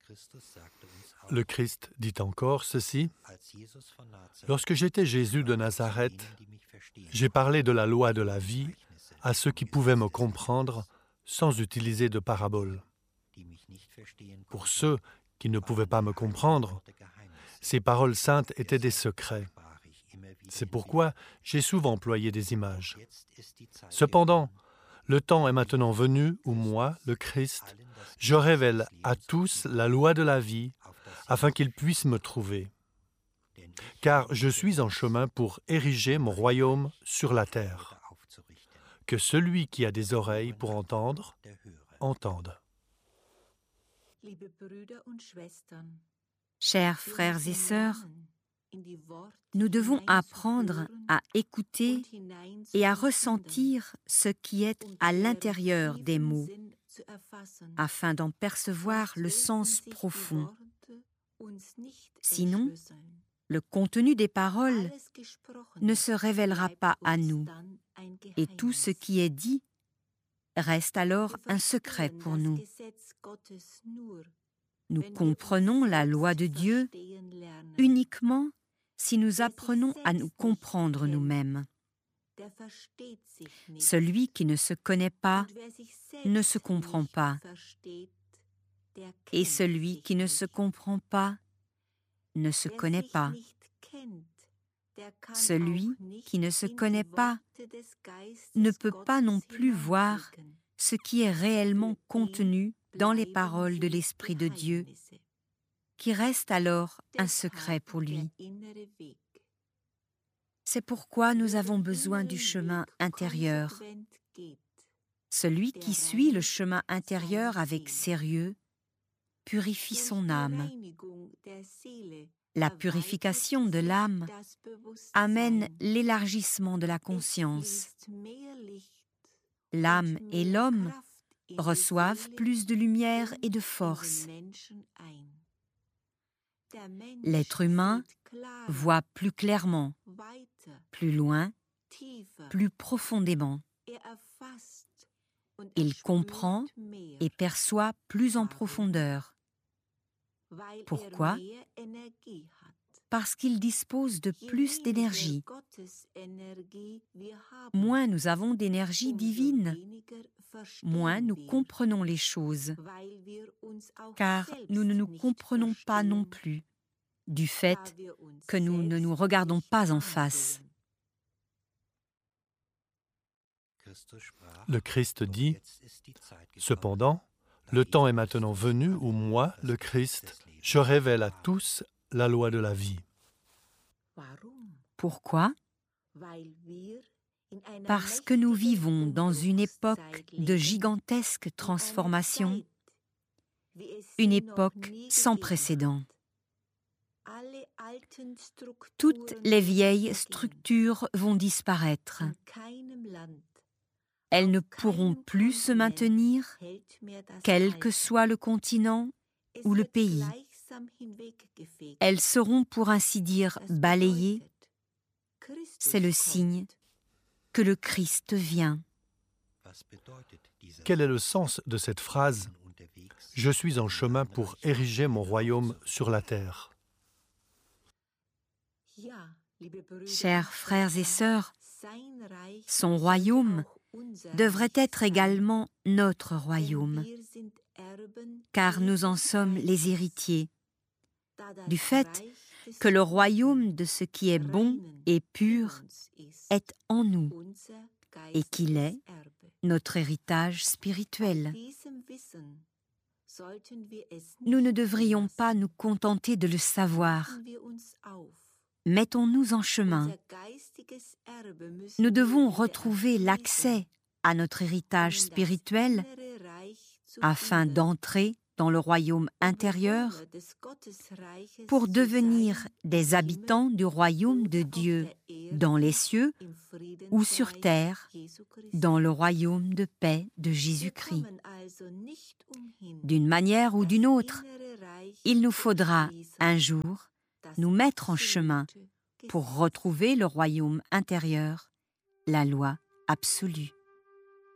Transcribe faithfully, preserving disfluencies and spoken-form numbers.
Le Christ dit encore ceci: « Lorsque j'étais Jésus de Nazareth, j'ai parlé de la loi de la vie à ceux qui pouvaient me comprendre sans utiliser de paraboles. Pour ceux qui ne pouvaient pas me comprendre, ces paroles saintes étaient des secrets. C'est pourquoi j'ai souvent employé des images. Cependant, le temps est maintenant venu où moi, le Christ, je révèle à tous la loi de la vie afin qu'ils puissent me trouver. Car je suis en chemin pour ériger mon royaume sur la terre. Que celui qui a des oreilles pour entendre, entende. » Chers frères et sœurs, nous devons apprendre à écouter et à ressentir ce qui est à l'intérieur des mots, afin d'en percevoir le sens profond. Sinon, le contenu des paroles ne se révélera pas à nous, et tout ce qui est dit reste alors un secret pour nous. Nous comprenons la loi de Dieu uniquement si nous apprenons à nous comprendre nous-mêmes. Celui qui ne se connaît pas ne se comprend pas, et celui qui ne se comprend pas ne se connaît pas. Celui qui ne se connaît pas ne peut pas non plus voir ce qui est réellement contenu dans les paroles de l'Esprit de Dieu, qui reste alors un secret pour lui. C'est pourquoi nous avons besoin du chemin intérieur. Celui qui suit le chemin intérieur avec sérieux purifie son âme. La purification de l'âme amène l'élargissement de la conscience. L'âme et l'homme reçoivent plus de lumière et de force. L'être humain voit plus clairement, plus loin, plus profondément. Il comprend et perçoit plus en profondeur. Pourquoi ? Parce qu'il dispose de plus d'énergie. Moins nous avons d'énergie divine, moins nous comprenons les choses, car nous ne nous comprenons pas non plus, du fait que nous ne nous regardons pas en face. Le Christ dit: « Cependant, le temps est maintenant venu où moi, le Christ, je révèle à tous la loi de la vie. » Pourquoi ? Parce que nous vivons dans une époque de gigantesques transformations, une époque sans précédent. Toutes les vieilles structures vont disparaître. Elles ne pourront plus se maintenir, quel que soit le continent ou le pays. Elles seront pour ainsi dire balayées. C'est le signe que le Christ vient. Quel est le sens de cette phrase « Je suis en chemin pour ériger mon royaume sur la terre » ? Chers frères et sœurs, son royaume devrait être également notre royaume, car nous en sommes les héritiers, du fait que le royaume de ce qui est bon et pur est en nous, et qu'il est notre héritage spirituel. Nous ne devrions pas nous contenter de le savoir. Mettons-nous en chemin. Nous devons retrouver l'accès à notre héritage spirituel afin d'entrer dans le royaume intérieur pour devenir des habitants du royaume de Dieu dans les cieux ou sur terre, dans le royaume de paix de Jésus-Christ. D'une manière ou d'une autre, il nous faudra un jour nous mettre en chemin pour retrouver le royaume intérieur, la loi absolue.